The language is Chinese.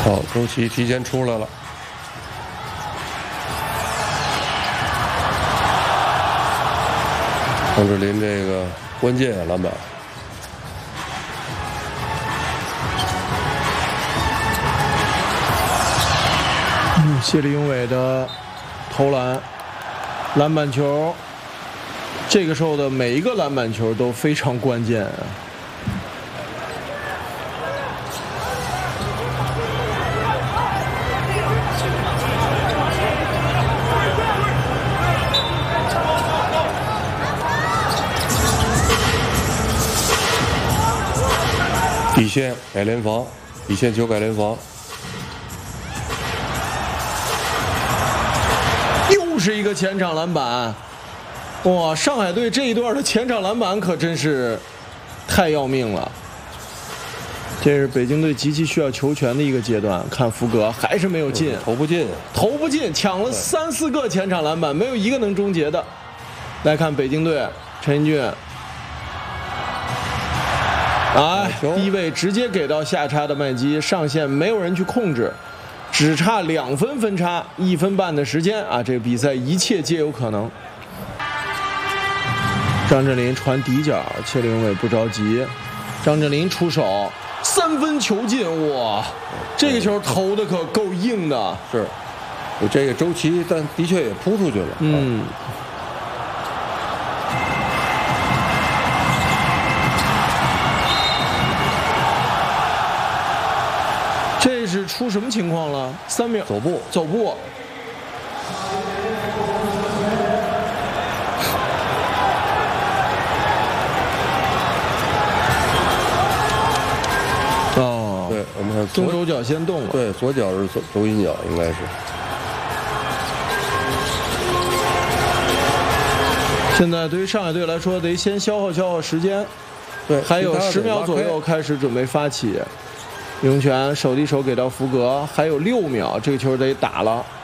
好，周琦提前出来了。张智霖这个关键啊篮板。 谢立永伟的投篮，篮板球，这个时候的每一个篮板球都非常关键啊。 底线改联防，底线球改联防。 又是一个前场篮板，哇！上海队这一段的前场篮板可真是太要命了。这是北京队极其需要球权的一个阶段。看福格还是没有进， 投不进， 投不进，抢了3、4个前场篮板，没有一个能终结的。来看北京队，陈英俊。哎，低位直接给到下叉的麦基，上线没有人去控制，只差2分分差，1分半的时间啊！这个比赛一切皆有可能。张镇麟传底角，谢立永伟不着急，张镇麟出手，3分球进，哇！这个球投的可够硬的。 是，有这个周琦，但的确也扑出去了。 嗯。这是出什么情况了？3秒走步， 走步。哦， 对，我们看中手脚先动了。 对，左脚是走引脚，应该是。 现在对于上海队来说，得先消耗时间。 对， 还有10秒左右开始准备发起。永泉手递手给到福格，还有6秒，这个球得打了。